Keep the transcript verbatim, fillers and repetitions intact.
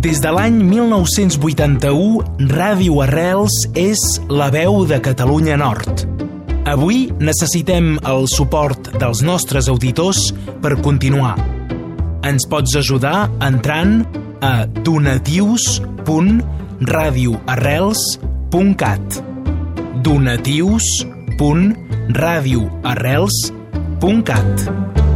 Des de l'any mil nou-cents vuitanta-u, Ràdio Arrels és la veu de Catalunya Nord. Avui necessitem el suport dels nostres auditors per continuar. Ens pots ajudar entrant a donatius punt radio arrels punt cat donatius punt radio arrels punt cat